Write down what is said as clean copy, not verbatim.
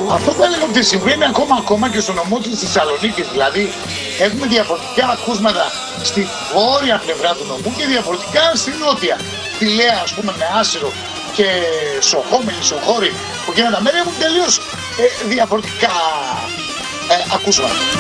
Αυτό που έλεγα ότι συμβαίνει ακόμα και στο νομό της Θεσσαλονίκης. Δηλαδή έχουμε διαφορετικά ακούσματα στη βόρεια πλευρά του νομού και διαφορετικά στη νότια. Τη Λέα, ας πούμε, με Άσυρο και Σοχό, με Λισοχώρη, που εκείνα τα μέρη έχουν τελείως διαφορετικά ακούσματα.